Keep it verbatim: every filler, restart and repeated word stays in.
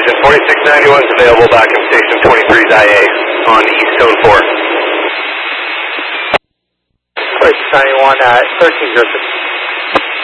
Houston, forty-six ninety-one is available back in Station twenty-three's I A on East Cone four. forty-six ninety-one, uh, thirteen zero six.